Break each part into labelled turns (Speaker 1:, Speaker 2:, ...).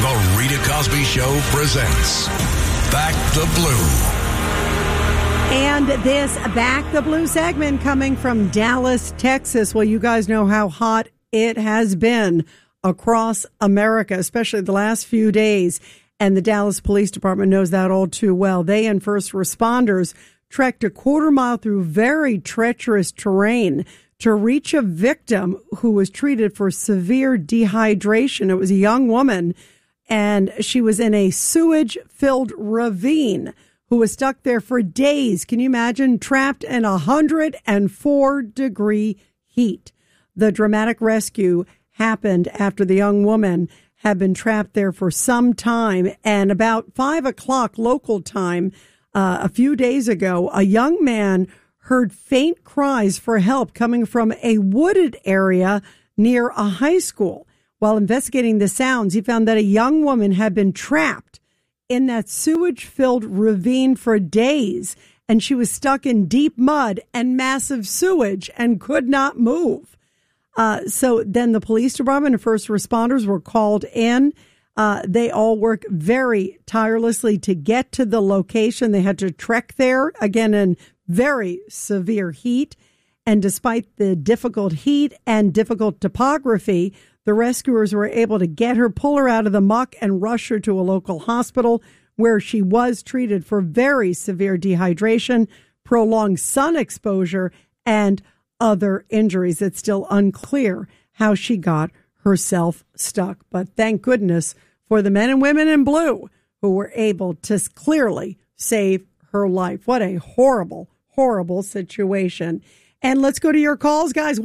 Speaker 1: The Rita Cosby Show presents Back the Blue.
Speaker 2: And this Back the Blue segment coming from Dallas, Texas. Well, you guys know how hot it has been across America, especially the last few days. And the Dallas Police Department knows that all too well. They and first responders trekked a quarter mile through very treacherous terrain to reach a victim who was treated for severe dehydration. It was a young woman, and she was in a sewage-filled ravine who was stuck there for days. Can you imagine? Trapped in 104-degree heat. The dramatic rescue happened after the young woman had been trapped there for some time. And about 5 o'clock local time, a few days ago, a young man heard faint cries for help coming from a wooded area near a high school. While investigating the sounds, he found that a young woman had been trapped in that sewage-filled ravine for days, and she was stuck in deep mud and massive sewage and could not move. So then the police department and first responders were called in. They all worked very tirelessly to get to the location. They had to trek there, again, in very severe heat. And despite the difficult heat and difficult topography, the rescuers were able to pull her out of the muck and rush her to a local hospital where she was treated for very severe dehydration, prolonged sun exposure, and other injuries. It's still unclear how she got herself stuck. But thank goodness for the men and women in blue who were able to clearly save her life. What a horrible, horrible situation. And let's go to your calls, guys.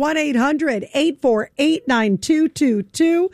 Speaker 2: 1-800-848-9222.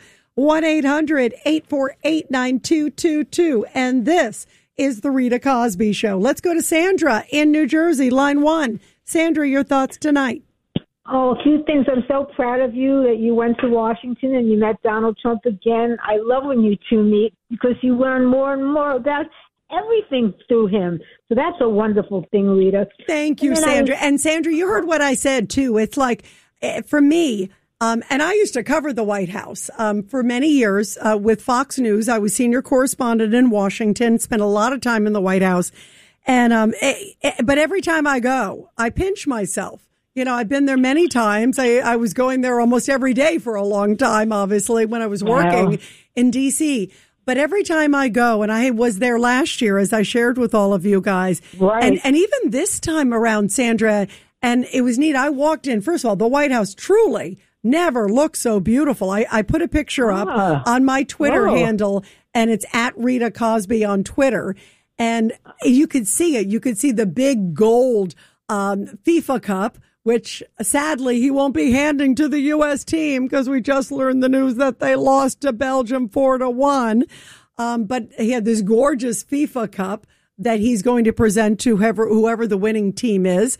Speaker 2: 1-800-848-9222. And this is the Rita Cosby Show. Let's go to Sandra in New Jersey, line 1. Sandra, your thoughts tonight.
Speaker 3: Oh, a few things. I'm so proud of you that you went to Washington and you met Donald Trump again. I love when you two meet because you learn more and more about everything through him. So that's a wonderful thing, Rita.
Speaker 2: Thank you, Sandra. And Sandra, you heard what I said, too. It's like, for me, and I used to cover the White House for many years with Fox News. I was senior correspondent in Washington, spent a lot of time in the White House. And but every time I go, I pinch myself. You know, I've been there many times. I was going there almost every day for a long time, obviously, when I was working in D.C., but every time I go, and I was there last year, as I shared with all of you guys,
Speaker 3: right.
Speaker 2: and even this time around, Sandra, and it was neat. I walked in, first of all, the White House truly never looked so beautiful. I put a picture up on my Twitter handle, and it's at Rita Cosby on Twitter, and you could see it. You could see the big gold FIFA Cup, which sadly he won't be handing to the U.S. team because we just learned the news that they lost to Belgium 4-1. But he had this gorgeous FIFA Cup that he's going to present to whoever the winning team is.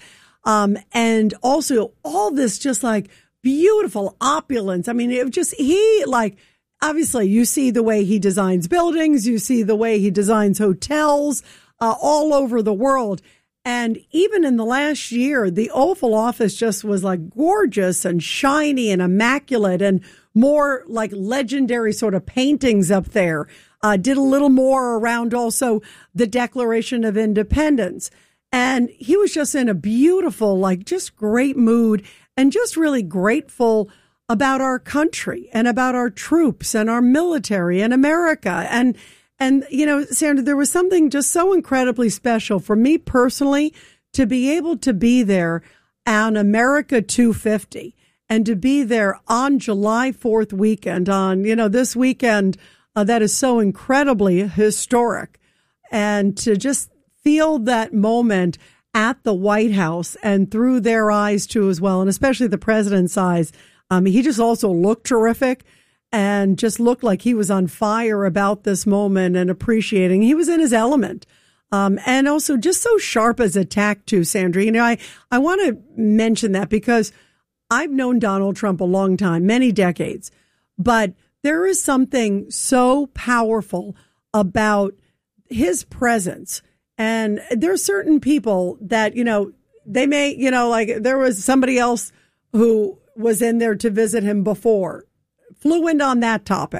Speaker 2: And also all this just like beautiful opulence. I mean, obviously you see the way he designs buildings, you see the way he designs hotels all over the world. And even in the last year, the Oval Office just was like gorgeous and shiny and immaculate and more like legendary sort of paintings up there. Did a little more around also the Declaration of Independence. And he was just in a beautiful, like just great mood and just really grateful about our country and about our troops and our military and America. And, you know, Sandra, there was something just so incredibly special for me personally to be able to be there on America 250 and to be there on July 4th weekend this weekend that is so incredibly historic, and to just feel that moment at the White House and through their eyes too as well. And especially the president's eyes. He just also looked terrific. And just looked like he was on fire about this moment and appreciating. He was in his element. And also just so sharp as a tack too, Sandra. You know, I want to mention that because I've known Donald Trump a long time, many decades. But there is something so powerful about his presence. And there are certain people that, you know, they may, you know, like there was somebody else who was in there to visit him before. Fluent on that topic.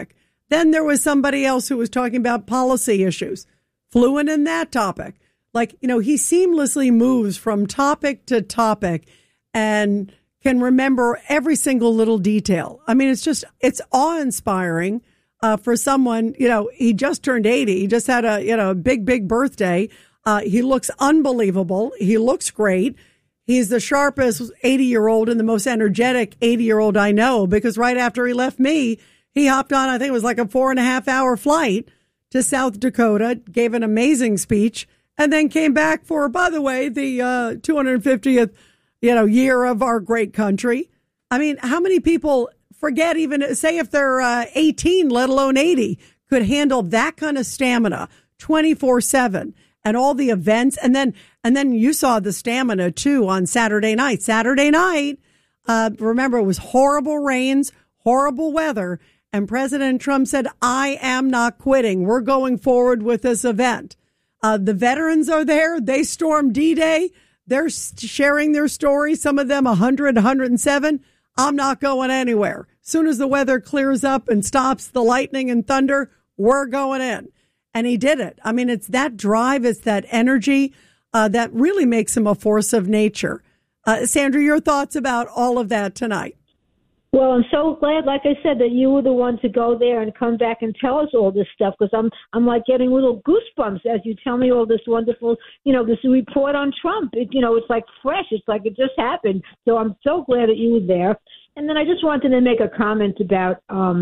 Speaker 2: Then there was somebody else who was talking about policy issues, fluent in that topic. Like, he seamlessly moves from topic to topic and can remember every single little detail. I mean, it's awe-inspiring for someone, he just turned 80. He just had a big birthday. He looks unbelievable. He looks great. He's the sharpest 80-year-old and the most energetic 80-year-old I know, because right after he left me, he hopped on, I think it was like a 4.5-hour flight to South Dakota, gave an amazing speech, and then came back for, by the way, the 250th, year of our great country. I mean, how many people forget, even say if they're 18, let alone 80, could handle that kind of stamina 24/7 and all the events. And then you saw the stamina too on Saturday night. Remember, it was horrible rains, horrible weather. And President Trump said, I am not quitting. We're going forward with this event. The veterans are there. They stormed D-Day. They're sharing their story. Some of them 100, 107. I'm not going anywhere. Soon as the weather clears up and stops the lightning and thunder, we're going in. And he did it. I mean, it's that drive, it's that energy that really makes him a force of nature. Sandra, your thoughts about all of that tonight?
Speaker 3: Well, I'm so glad, like I said, that you were the one to go there and come back and tell us all this stuff, because I'm like getting little goosebumps as you tell me all this wonderful, this report on Trump. It's like fresh. It's like it just happened. So I'm so glad that you were there. And then I just wanted to make a comment about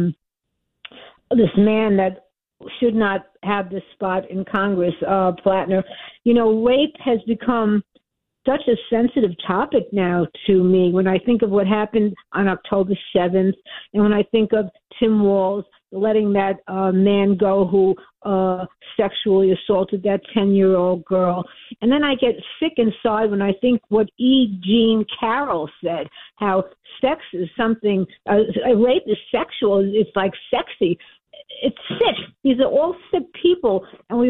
Speaker 3: this man that should not have this spot in Congress, Plattner. Rape has become such a sensitive topic now to me when I think of what happened on October 7th, and when I think of Tim Walz letting that man go who sexually assaulted that 10-year-old girl. And then I get sick inside when I think what E. Jean Carroll said, how sex is something, rape is sexual, it's like sexy. It's sick. These are all sick people, and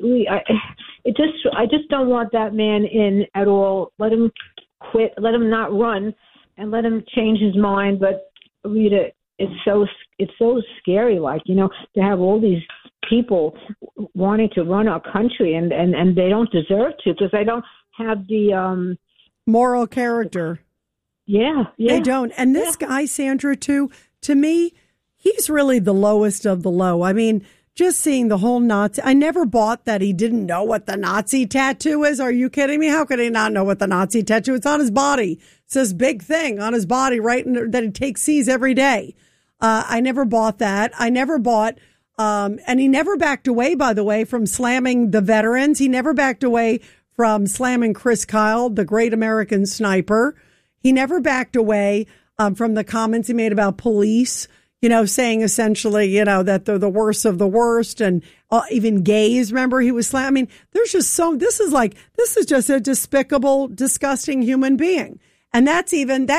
Speaker 3: I just don't want that man in at all. Let him quit. Let him not run, and let him change his mind. But Rita, it's so scary, to have all these people wanting to run our country, and they don't deserve to, because they don't have the
Speaker 2: moral character.
Speaker 3: Yeah,
Speaker 2: they don't. And this guy, Sandra, too, to me, he's really the lowest of the low. I mean, just seeing the whole Nazi, I never bought that he didn't know what the Nazi tattoo is. Are you kidding me? How could he not know what the Nazi tattoo is? It's on his body. It's this big thing on his body, right? That he takes C's every day. I never bought that. I never bought, and he never backed away, by the way, from slamming the veterans. He never backed away from slamming Chris Kyle, the great American sniper. He never backed away from the comments he made about police. Saying essentially, that they're the worst of the worst, and even gays. Remember, he was slamming. I mean, there's just this is just a despicable, disgusting human being. And that's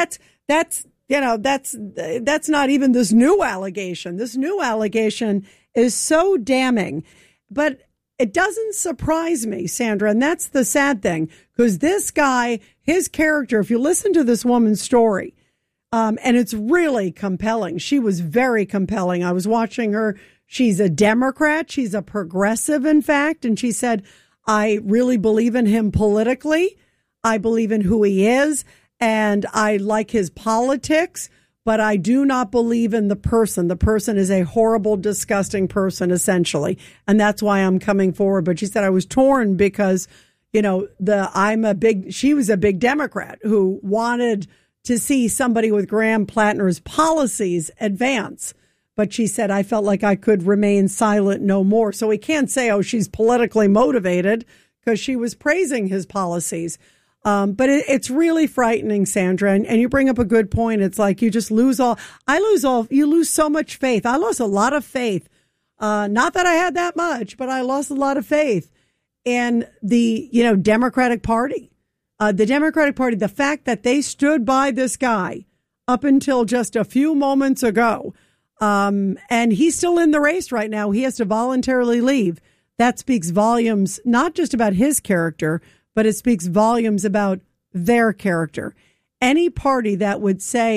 Speaker 2: not even this new allegation. This new allegation is so damning, but it doesn't surprise me, Sandra. And that's the sad thing, because this guy, his character, if you listen to this woman's story, and it's really compelling. She was very compelling. I was watching her. She's a Democrat. She's a progressive, in fact. And she said, I really believe in him politically. I believe in who he is. And I like his politics. But I do not believe in the person. The person is a horrible, disgusting person, essentially. And that's why I'm coming forward. But she said, I was torn because, she was a big Democrat who wanted to see somebody with Graham Plattner's policies advance. But she said, I felt like I could remain silent no more. So we can't say, she's politically motivated, because she was praising his policies. But it's really frightening, Sandra. And you bring up a good point. It's like you just you lose so much faith. I lost a lot of faith. Not that I had that much, but I lost a lot of faith in the, Democratic Party. The Democratic Party, the fact that they stood by this guy up until just a few moments ago, and he's still in the race right now. He has to voluntarily leave. That speaks volumes, not just about his character, but it speaks volumes about their character. Any party that would say,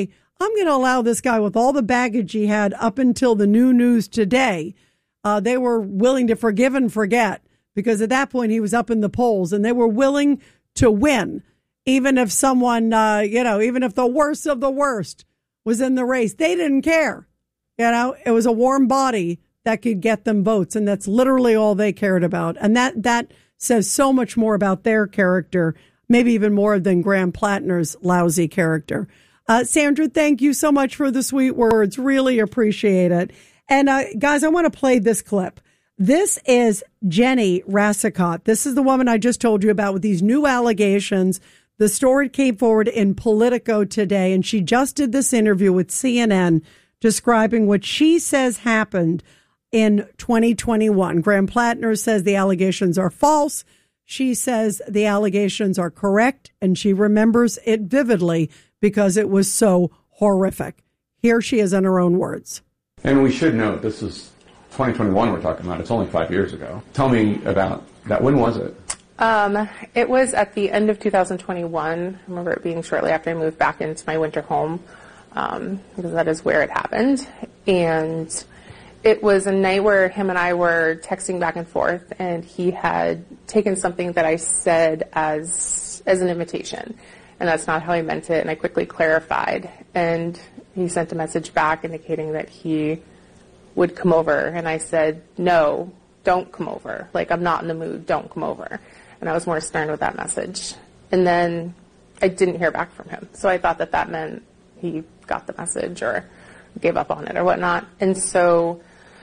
Speaker 2: I'm going to allow this guy with all the baggage he had up until the new news today. They were willing to forgive and forget because at that point he was up in the polls and they were willing to win. Even if someone, even if the worst of the worst was in the race, they didn't care. It was a warm body that could get them votes. And that's literally all they cared about. And that says so much more about their character, maybe even more than Graham Plattner's lousy character. Sandra, thank you so much for the sweet words. Really appreciate it. And guys, I want to play this clip. This is Jenny Rassicot. This is the woman I just told you about with these new allegations. The story came forward in Politico today, and she just did this interview with CNN describing what she says happened in 2021. Graham Plattner says the allegations are false. She says the allegations are correct, and she remembers it vividly because it was so horrific. Here she is in her own words.
Speaker 4: And we should note, this is 2021 we're talking about. It's only 5 years ago. Tell me about that. When was it?
Speaker 5: It was at the end of 2021. I remember it being shortly after I moved back into my winter home, because that is where it happened. And it was a night where him and I were texting back and forth, and he had taken something that I said as an invitation. And that's not how I meant it, and I quickly clarified. And he sent a message back indicating that he would come over, and I said, no, don't come over. Like, I'm not in the mood, don't come over. And I was more stern with that message. And then I didn't hear back from him. So I thought that meant he got the message or gave up on it or whatnot. And so,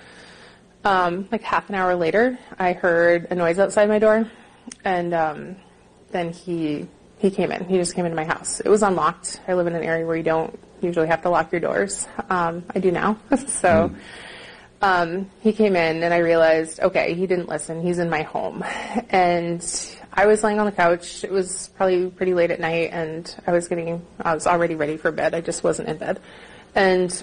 Speaker 5: like half an hour later, I heard a noise outside my door, and then he came in. He just came into my house. It was unlocked. I live in an area where you don't usually have to lock your doors. I do now. So he came in, and I realized, okay, he didn't listen. He's in my home. And I was laying on the couch. It was probably pretty late at night, and I was already ready for bed. I just wasn't in bed. And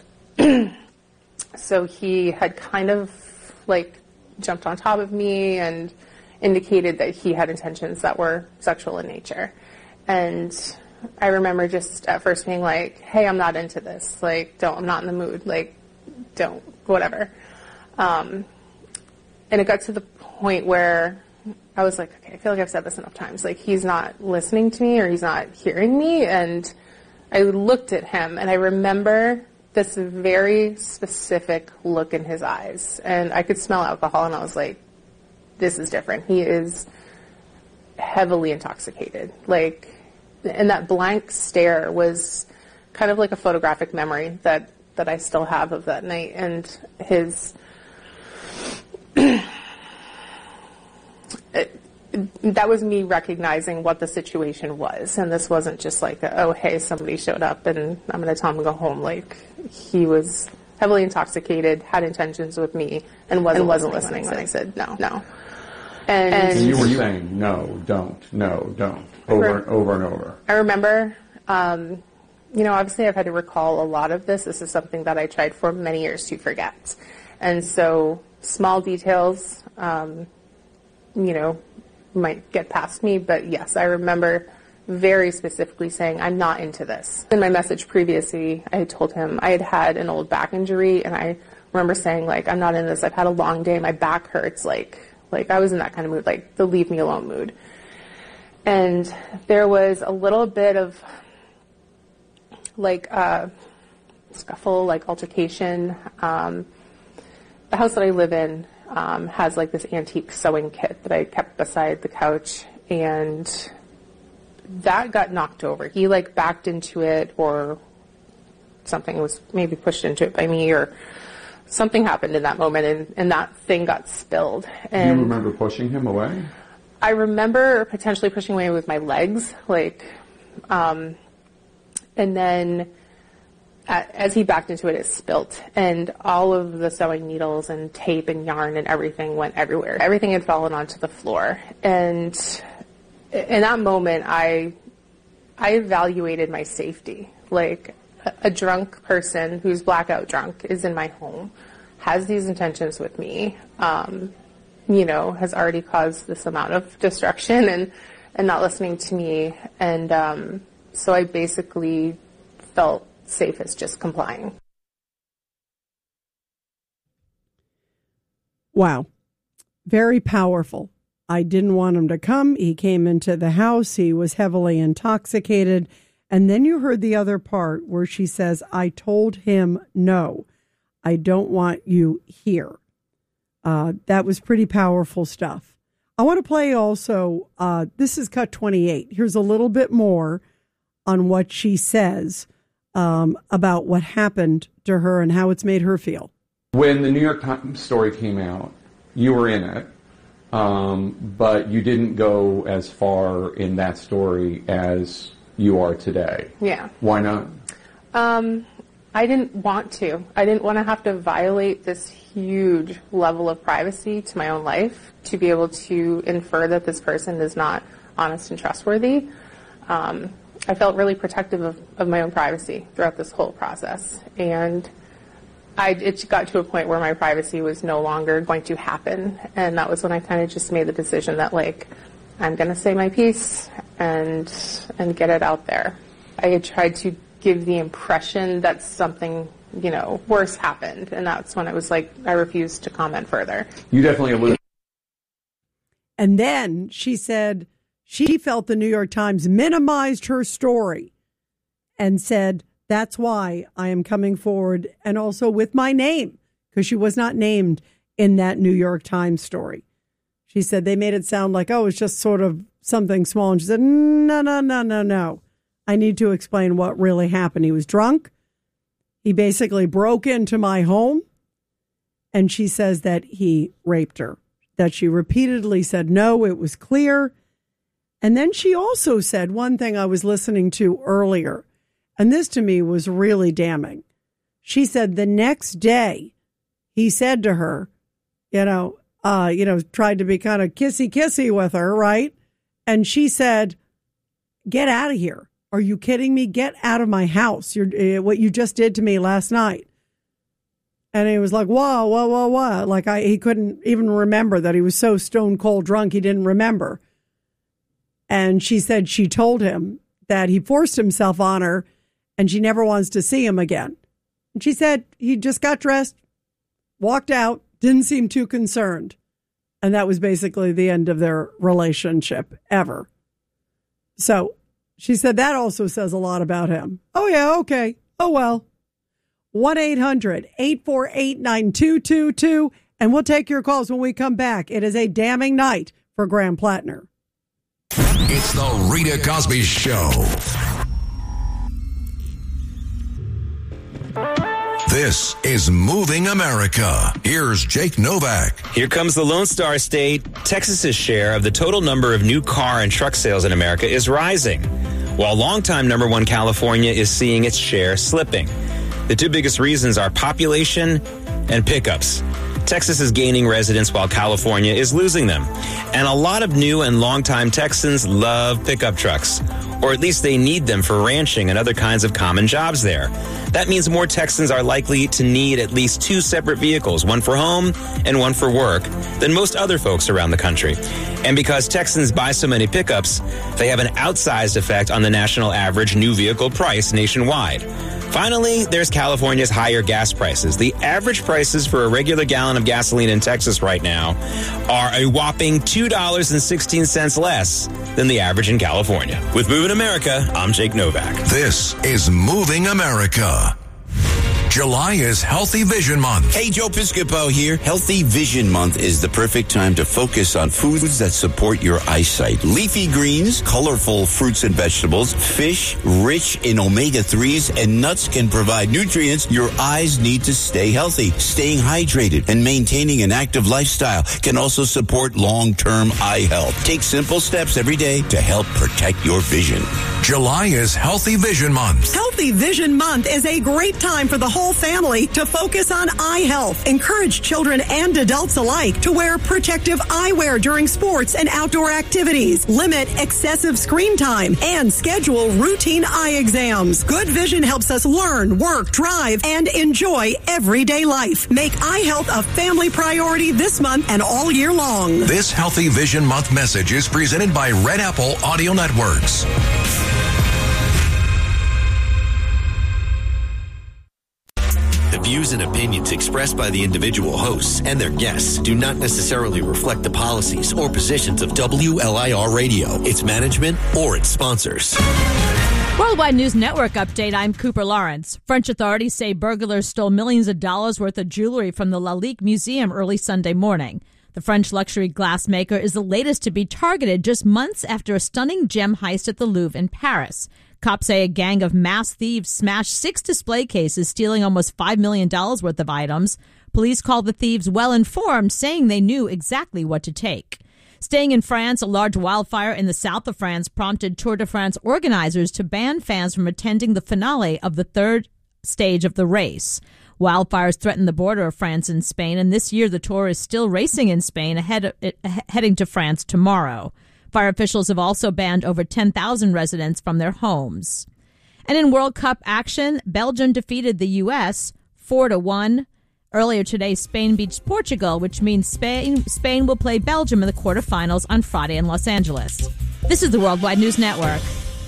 Speaker 5: so he had kind of like jumped on top of me and indicated that he had intentions that were sexual in nature. And I remember just at first being like, hey, I'm not into this. Like, I'm not in the mood. Like, don't, whatever. And it got to the point where I was like, okay, I feel like I've said this enough times. Like, he's not listening to me or he's not hearing me. And I looked at him, and I remember this very specific look in his eyes. And I could smell alcohol, and I was like, this is different. He is heavily intoxicated. Like, and that blank stare was kind of like a photographic memory that I still have of that night. And his that was me recognizing what the situation was. And this wasn't just like, oh, hey, somebody showed up and I'm going to tell him to go home. Like, he was heavily intoxicated, had intentions with me, and wasn't listening when I said no. And
Speaker 4: you were saying no, don't, over and over. I
Speaker 5: remember, obviously I've had to recall a lot of this. This is something that I tried for many years to forget. And so small details, might get past me. But yes, I remember very specifically saying, I'm not into this. In my message previously, I had told him I had had an old back injury, and I remember saying, like, I'm not into this. I've had a long day. My back hurts. Like I was in that kind of mood, like the leave me alone mood. And there was a little bit of like scuffle, like altercation. The house that I live in has like this antique sewing kit that I kept beside the couch, and that got knocked over. He like backed into it, or something was maybe pushed into it by me, or something happened in that moment, and that thing got spilled. And
Speaker 4: do you remember pushing him away?
Speaker 5: I remember potentially pushing away with my legs, and then as he backed into it, it spilt, and all of the sewing needles and tape and yarn and everything went everywhere. Everything had fallen onto the floor, and in that moment, I evaluated my safety. Like, a drunk person who's blackout drunk is in my home, has these intentions with me, has already caused this amount of destruction and not listening to me. And so I basically felt safe as just complying.
Speaker 2: Wow. Very powerful. I didn't want him to come. He came into the house. He was heavily intoxicated. And then you heard the other part where she says, I told him, no, I don't want you here. That was pretty powerful stuff. I want to play also, this is cut 28. Here's a little bit more on what she says about what happened to her and how it's made her feel.
Speaker 4: When the New York Times story came out, you were in it, but you didn't go as far in that story as you are today.
Speaker 5: Yeah.
Speaker 4: Why not?
Speaker 5: I didn't want to. I didn't want to have to violate this huge level of privacy to my own life to be able to infer that this person is not honest and trustworthy. I felt really protective of my own privacy throughout this whole process. And it got to a point where my privacy was no longer going to happen. And that was when I kind of just made the decision that, like, I'm going to say my piece and get it out there. I had tried to give the impression that something, worse happened. And that's when it was like, I refused to comment further.
Speaker 4: You definitely alluded.
Speaker 2: And then she said she felt the New York Times minimized her story and said, that's why I am coming forward, and also with my name, because she was not named in that New York Times story. She said they made it sound like, oh, it's just sort of something small. And she said, no. I need to explain what really happened. He was drunk. He basically broke into my home. And she says that he raped her, that she repeatedly said, no, it was clear. And then she also said one thing I was listening to earlier, and this to me was really damning. She said the next day he said to her, tried to be kind of kissy with her, right? And she said, get out of here. Are you kidding me? Get out of my house. What you just did to me last night. And he was like, whoa. Like he couldn't even remember that he was so stone cold drunk. He didn't remember. And she said she told him that he forced himself on her and she never wants to see him again. And she said he just got dressed, walked out, didn't seem too concerned. And that was basically the end of their relationship ever. So she said that also says a lot about him. Oh, yeah, okay. Oh, well. 1-800-848-9222. And we'll take your calls when we come back. It is a damning night for Graham Plattner.
Speaker 1: It's the Rita Cosby Show. This is Moving America. Here's Jake Novak.
Speaker 6: Here comes the Lone Star State. Texas's share of the total number of new car and truck sales in America is rising, while longtime number one California is seeing its share slipping. The two biggest reasons are population and pickups. Texas is gaining residents while California is losing them. And a lot of new and longtime Texans love pickup trucks, or at least they need them for ranching and other kinds of common jobs there. That means more Texans are likely to need at least two separate vehicles, one for home and one for work, than most other folks around the country. And because Texans buy so many pickups, they have an outsized effect on the national average new vehicle price nationwide. Finally, there's California's higher gas prices. The average prices for a regular gallon of gasoline in Texas right now are a whopping $2.16 less than the average in California. With Moving America, I'm Jake Novak.
Speaker 1: This is Moving America. July is Healthy Vision Month.
Speaker 7: Hey, Joe Piscopo here. Healthy Vision Month is the perfect time to focus on foods that support your eyesight. Leafy greens, colorful fruits and vegetables, fish rich in omega-3s, and nuts can provide nutrients your eyes need to stay healthy. Staying hydrated and maintaining an active lifestyle can also support long-term eye health. Take simple steps every day to help protect your vision.
Speaker 1: July is Healthy Vision Month.
Speaker 8: Healthy Vision Month is a great time for the whole family to focus on eye health. Encourage children and adults alike to wear protective eyewear during sports and outdoor activities. Limit excessive screen time and schedule routine eye exams. Good vision helps us learn, work, drive, and enjoy everyday life. Make eye health a family priority this month and all year long.
Speaker 1: This Healthy Vision Month message is presented by Red Apple Audio Networks.
Speaker 9: views and opinions expressed by the individual hosts and their guests do not necessarily reflect the policies or positions of WLIR Radio, its management, or its sponsors.
Speaker 10: Worldwide News Network update. I'm Cooper Lawrence. French authorities say burglars stole millions of dollars worth of jewelry from the Lalique Museum early Sunday morning. The French luxury glass maker is the latest to be targeted just months after a stunning gem heist at the Louvre in Paris. Cops say a gang of mass thieves smashed 6 display cases, stealing almost $5 million worth of items. Police called the thieves well-informed, saying they knew exactly what to take. Staying in France, a large wildfire in the south of France prompted Tour de France organizers to ban fans from attending the finale of the third stage of the race. Wildfires threaten the border of France and Spain, and this year the Tour is still racing in Spain, heading to France tomorrow. Fire officials have also banned over 10,000 residents from their homes. And in World Cup action, Belgium defeated the U.S. 4-1. Earlier today, Spain beats Portugal, which means Spain will play Belgium in the quarterfinals on Friday in Los Angeles. This is the Worldwide News Network.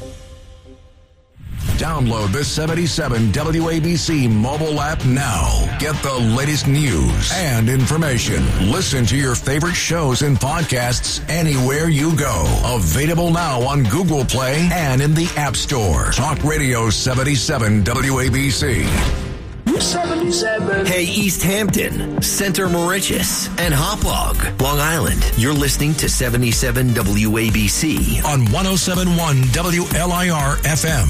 Speaker 1: Download the 77 WABC mobile app now. Get the latest news and information. Listen to your favorite shows and podcasts anywhere you go. Available now on Google Play and in the App Store. Talk Radio 77 WABC.
Speaker 9: 77. Hey, East Hampton, Center Moriches, and Hauppauge, Long Island. You're listening to 77 WABC
Speaker 1: on 107.1 WLIR FM.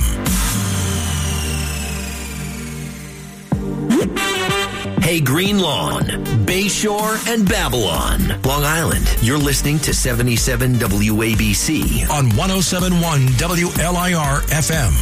Speaker 9: Hey, Green Lawn, Bayshore, and Babylon, Long Island. You're listening to 77 WABC
Speaker 1: on 107.1 WLIR FM.